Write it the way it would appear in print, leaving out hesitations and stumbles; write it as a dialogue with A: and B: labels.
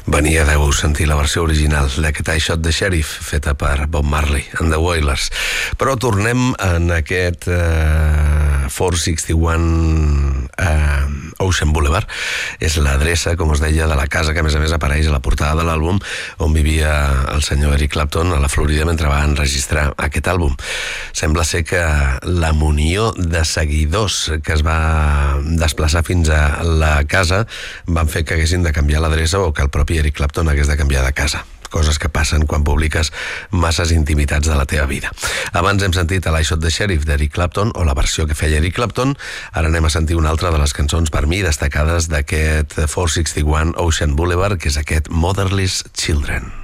A: Venia de sentir la versió original d'aquest I Shot the Sheriff, feta per Bob Marley and the Wailers. Però tornem en aquest 461 Ocean Boulevard. És l'adreça, com us deia, de la casa que a més apareix a la portada de l'àlbum on vivia el senyor Eric Clapton a la Florida mentre va enregistrar aquest àlbum. Sembla ser que la munió de seguidors que es va desplaçar fins a la casa van fer que haguessin de canviar l'adreça o que el propi Eric Clapton hagués de canviar de casa. Coses que passen quan publiques masses intimitats de la teva vida. Abans hem sentit I Shot the Sheriff d'Eric Clapton, o la versió que feia Eric Clapton. Ara anem a sentir una altra de les cançons per mi destacades d'aquest 461 Ocean Boulevard, que és aquest Motherless Children.